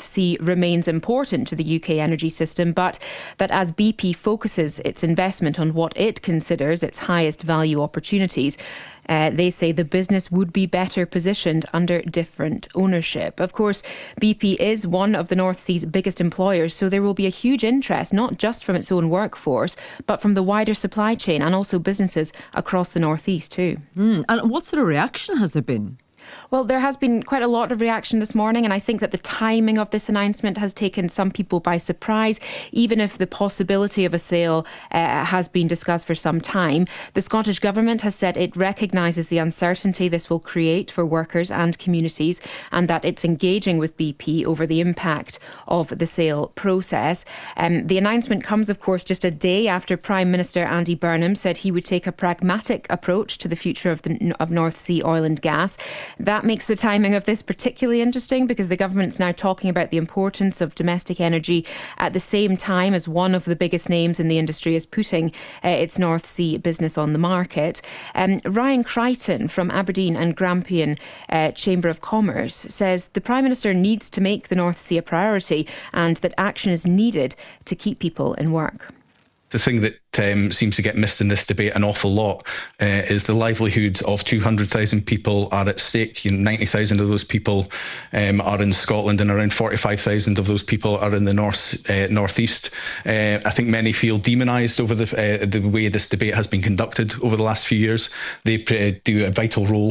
Sea remains important to the UK energy system, but that as BP focuses its investment on what it considers its highest value opportunities, they say the business would be better positioned under different ownership. Of course, BP is one of the North Sea's biggest employers, so there will be a huge interest, not just from its own workforce, but from the wider supply chain and also businesses across the North East too. And what sort of reaction has there been? Well, there has been quite a lot of reaction this morning, and I think that the timing of this announcement has taken some people by surprise, even if the possibility of a sale has been discussed for some time. The Scottish Government has said it recognises the uncertainty this will create for workers and communities, and that it's engaging with BP over the impact of the sale process. The announcement comes, of course, just a day after Prime Minister Andy Burnham said he would take a pragmatic approach to the future of North Sea oil and gas. That makes the timing of this particularly interesting because the government's now talking about the importance of domestic energy at the same time as one of the biggest names in the industry is putting its North Sea business on the market. Ryan Crichton from Aberdeen and Grampian Chamber of Commerce says the Prime Minister needs to make the North Sea a priority and that action is needed to keep people in work. The thing that seems to get missed in this debate an awful lot is the livelihoods of 200,000 people are at stake. 90,000 of those people are in Scotland, and around 45,000 of those people are in the northeast. I think many feel demonised over the way this debate has been conducted over the last few years. They do a vital role.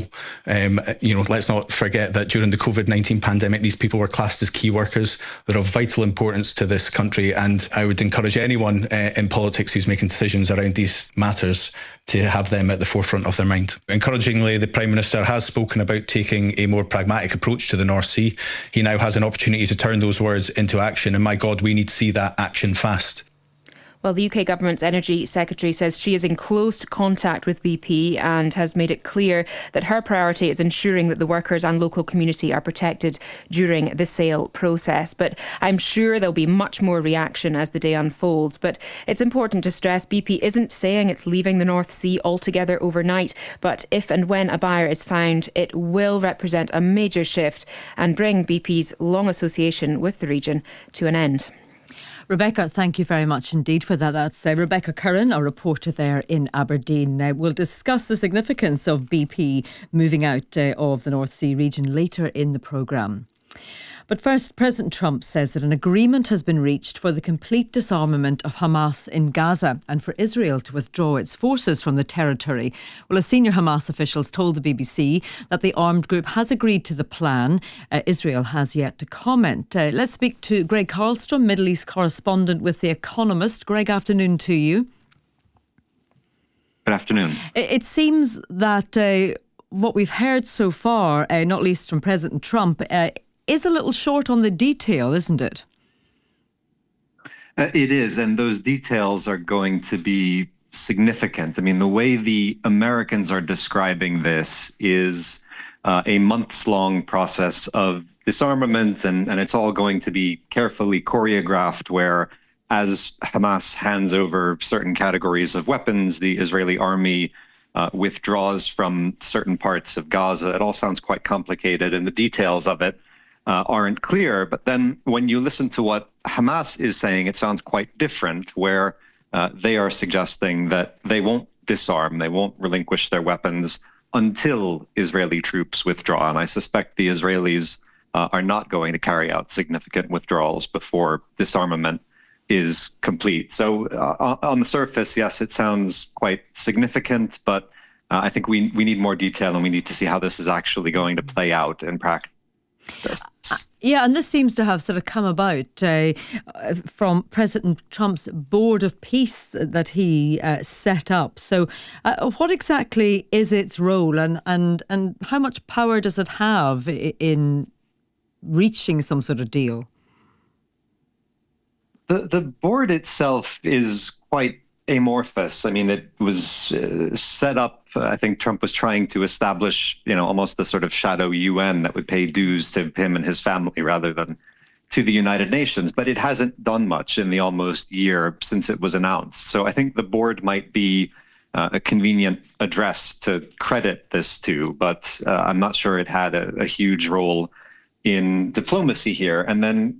Let's not forget that during the COVID-19 pandemic, these people were classed as key workers. They're of vital importance to this country, and I would encourage anyone in politics who's making decisions around these matters to have them at the forefront of their mind. Encouragingly, the Prime Minister has spoken about taking a more pragmatic approach to the North Sea. He now has an opportunity to turn those words into action, and my God, we need to see that action fast. Well, the UK Government's Energy Secretary says she is in close contact with BP and has made it clear that her priority is ensuring that the workers and local community are protected during the sale process. But I'm sure there'll be much more reaction as the day unfolds. But it's important to stress BP isn't saying it's leaving the North Sea altogether overnight. But if and when a buyer is found, it will represent a major shift and bring BP's long association with the region to an end. Rebecca, thank you very much indeed for that. That's Rebecca Curran, a reporter there in Aberdeen. Now, we'll discuss the significance of BP moving out of the North Sea region later in the programme. But first, President Trump says that an agreement has been reached for the complete disarmament of Hamas in Gaza and for Israel to withdraw its forces from the territory. Well, a senior Hamas officials told the BBC that the armed group has agreed to the plan. Israel has yet to comment. Let's speak to Greg Carlstrom, Middle East correspondent with The Economist. Greg, afternoon to you. Good afternoon. It seems that what we've heard so far, not least from President Trump, is a little short on the detail, isn't it? It is, and those details are going to be significant. I mean, the way the Americans are describing this is a months-long process of disarmament, and it's all going to be carefully choreographed where, as Hamas hands over certain categories of weapons, the Israeli army withdraws from certain parts of Gaza. It all sounds quite complicated, and the details of it aren't clear. But then when you listen to what Hamas is saying, it sounds quite different, where they are suggesting that they won't disarm, they won't relinquish their weapons until Israeli troops withdraw. And I suspect the Israelis are not going to carry out significant withdrawals before disarmament is complete. So on the surface, yes, it sounds quite significant, but I think we need more detail, and we need to see how this is actually going to play out in practice. Yeah, and this seems to have sort of come about from President Trump's Board of Peace that he set up. So what exactly is its role, and how much power does it have in reaching some sort of deal? The board itself is quite amorphous. I mean, it was set up, I think Trump was trying to establish, almost a sort of shadow UN that would pay dues to him and his family rather than to the United Nations. But it hasn't done much in the almost year since it was announced. So I think the board might be a convenient address to credit this to, but I'm not sure it had a huge role in diplomacy here. And then